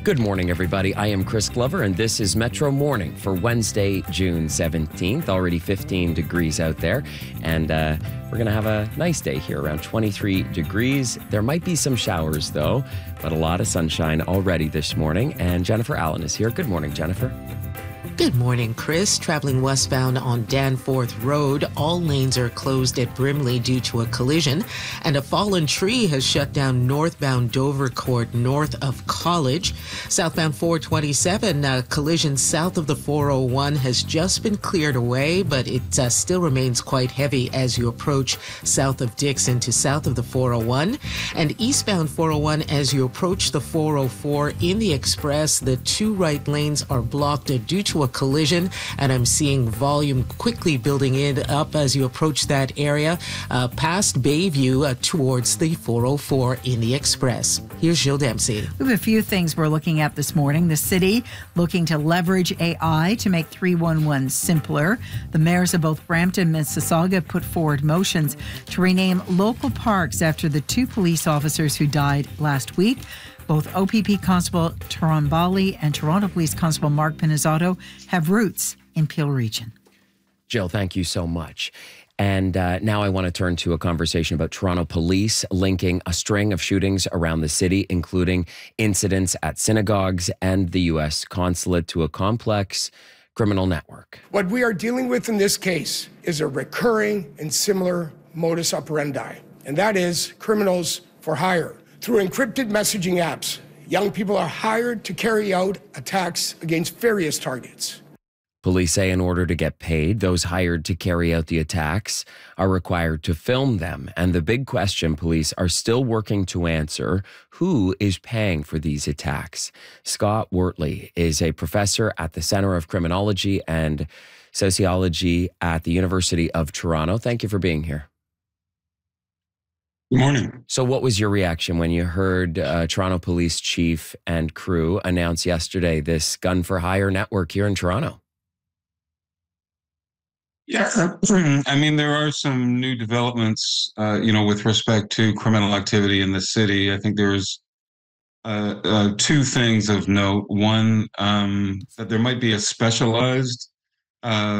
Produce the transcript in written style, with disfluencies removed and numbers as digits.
Good morning, everybody. I am Chris Glover, and this is Metro Morning for Wednesday, June 17th. Already 15 degrees out there, and we're going to have a nice day here, around 23 degrees. There might be some showers, though, but a lot of sunshine already this morning. And Jennifer Allen is here. Good morning, Jennifer. Good morning, Chris. Traveling westbound on Danforth Road, all lanes are closed at Brimley due to a collision, and a fallen tree has shut down northbound Dover Court north of College. Southbound 427, collision south of the 401 has just been cleared away, but it still remains quite heavy as you approach south of Dixon to south of the 401. And eastbound 401 as you approach the 404 in the express, the two right lanes are blocked due to a collision, and I'm seeing volume quickly building it up as you approach that area past Bayview towards the 404 in the express. Here's Jill Dempsey. We have a few things we're looking at this morning. The city looking to leverage AI to make 311 simpler. The mayors of both Brampton and Mississauga put forward motions to rename local parks after the two police officers who died last week. Both OPP Constable Tyrone Bali and Toronto Police Constable Mark Pinizzato have roots in Peel Region. Jill, thank you so much. And now I want to turn to a conversation about Toronto police linking a string of shootings around the city, including incidents at synagogues and the U.S. consulate, to a complex criminal network. What we are dealing with in this case is a recurring and similar modus operandi, and that is criminals for hire. Through encrypted messaging apps, young people are hired to carry out attacks against various targets. Police say in order to get paid, those hired to carry out the attacks are required to film them. And the big question police are still working to answer: who is paying for these attacks? Scott Wortley is a professor at the Center of Criminology and Sociology at the University of Toronto. Thank you for being here. Good morning. So what was your reaction when you heard Toronto Police Chief and crew announce yesterday this gun for hire network here in Toronto? Yeah, I mean, there are some new developments, with respect to criminal activity in the city. I think there's two things of note. One, that there might be a specialized